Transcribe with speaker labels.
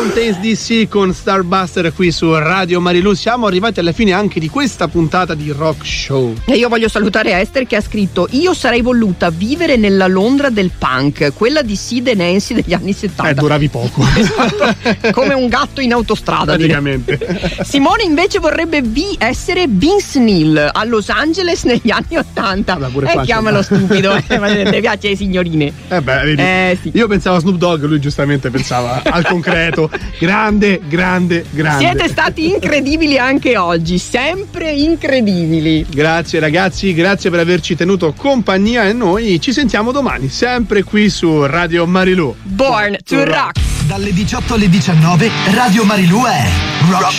Speaker 1: Fountains DC con Starbuster qui su Radio Marilù. Siamo arrivati alla fine anche di questa puntata di Rock Show.
Speaker 2: E io voglio salutare Esther che ha scritto: io sarei voluta vivere nella Londra del punk, quella di Sid e Nancy degli anni 70.
Speaker 1: Duravi poco.
Speaker 2: Esatto, come un gatto in autostrada
Speaker 1: praticamente.
Speaker 2: Simone invece vorrebbe essere Vince Neil a Los Angeles negli anni 80. Chiamalo stupido, mi piace le signorine.
Speaker 1: Sì. Io pensavo a Snoop Dogg, lui giustamente pensava al concreto. Grande.
Speaker 2: Siete stati incredibili anche oggi, sempre incredibili.
Speaker 1: Grazie ragazzi, grazie per averci tenuto compagnia e noi ci sentiamo domani, sempre qui su Radio Marilù.
Speaker 2: Born to Rock.
Speaker 3: Dalle 18 alle 19 Radio Marilù è Rock